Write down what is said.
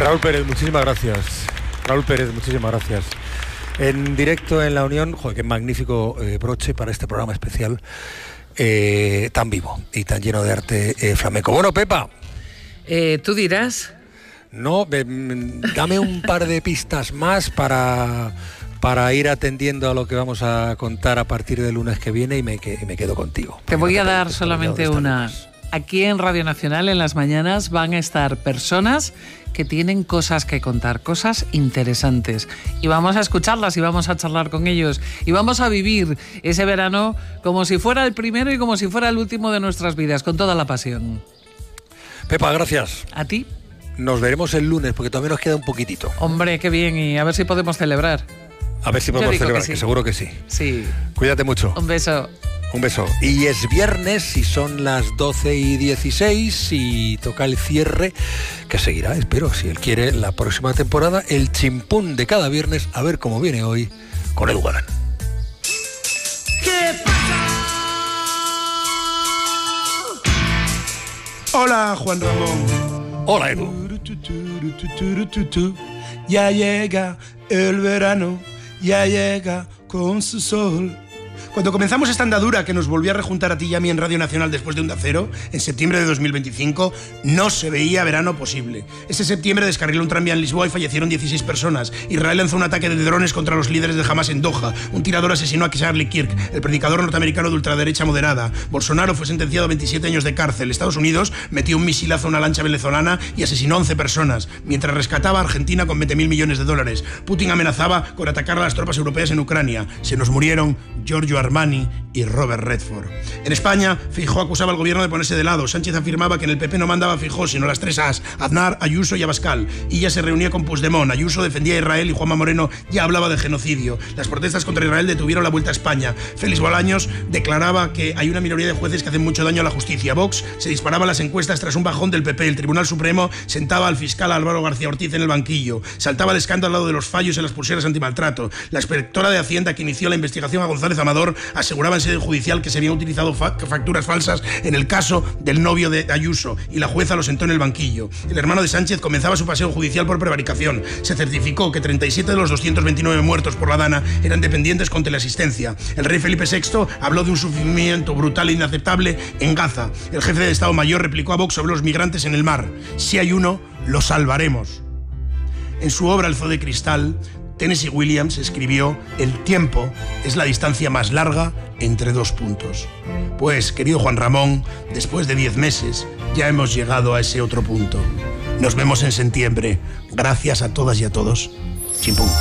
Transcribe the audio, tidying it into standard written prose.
Raúl Pérez, muchísimas gracias. Raúl Pérez, muchísimas gracias. En directo en La Unión, joder, qué magnífico broche para este programa especial tan vivo y tan lleno de arte flamenco. Bueno, Pepa. ¿Tú dirás? No, dame un par de pistas más para ir atendiendo a lo que vamos a contar a partir del lunes que viene y me quedo contigo. Te voy a dar solamente una. Aquí en Radio Nacional, en las mañanas, van a estar personas que tienen cosas que contar, cosas interesantes. Y vamos a escucharlas y vamos a charlar con ellos. Y vamos a vivir ese verano como si fuera el primero y como si fuera el último de nuestras vidas, con toda la pasión. Pepa, gracias. ¿A ti? Nos veremos el lunes, porque todavía nos queda un poquitito. Hombre, qué bien. Y a ver si podemos celebrar. A ver si podemos celebrar, que seguro que sí. Sí. Cuídate mucho. Un beso. Un beso. Y es viernes y son las 12:16 y toca el cierre, que seguirá, espero, si él quiere, la próxima temporada, el chimpún de cada viernes, a ver cómo viene hoy con Edu Galán. ¿Qué pasa? Hola, Juan Ramón. Hola, Edu. Ya llega el verano, ya llega con su sol. Cuando comenzamos esta andadura que nos volvió a rejuntar a ti y a mí en Radio Nacional después de Onda Cero, en septiembre de 2025, no se veía verano posible. Ese septiembre descarriló un tranvía en Lisboa y fallecieron 16 personas. Israel lanzó un ataque de drones contra los líderes de Hamas en Doha. Un tirador asesinó a Charlie Kirk, el predicador norteamericano de ultraderecha moderada. Bolsonaro fue sentenciado a 27 años de cárcel. Estados Unidos metió un misilazo a una lancha venezolana y asesinó a 11 personas, mientras rescataba a Argentina con 20.000 millones de dólares. Putin amenazaba con atacar a las tropas europeas en Ucrania. Se nos murieron Giorgio Armani y Robert Redford. En España, Feijóo acusaba al gobierno de ponerse de lado. Sánchez afirmaba que en el PP no mandaba Feijóo, sino las tres As, Aznar, Ayuso y Abascal. Y ya se reunía con Puigdemont. Ayuso defendía a Israel y Juanma Moreno ya hablaba de genocidio. Las protestas contra Israel detuvieron la vuelta a España. Félix Bolaños declaraba que hay una minoría de jueces que hacen mucho daño a la justicia. Vox se disparaba las encuestas tras un bajón del PP. El Tribunal Supremo sentaba al fiscal Álvaro García Ortiz en el banquillo. Saltaba el escándalo al lado de los fallos en las pulseras antimaltrato. La inspectora de Hacienda que inició la investigación a González Amador aseguraba en sede judicial que se habían utilizado facturas falsas en el caso del novio de Ayuso y la jueza lo sentó en el banquillo. El hermano de Sánchez comenzaba su paseo judicial por prevaricación. Se certificó que 37 de los 229 muertos por la Dana eran dependientes con teleasistencia. El rey Felipe VI habló de un sufrimiento brutal e inaceptable en Gaza. El jefe de Estado Mayor replicó a Vox sobre los migrantes en el mar. Si hay uno, lo salvaremos. En su obra El zoo de cristal, Tennessee Williams escribió: el tiempo es la distancia más larga entre dos puntos. Pues, querido Juan Ramón, después de 10 meses ya hemos llegado a ese otro punto. Nos vemos en septiembre. Gracias a todas y a todos. Chimpún.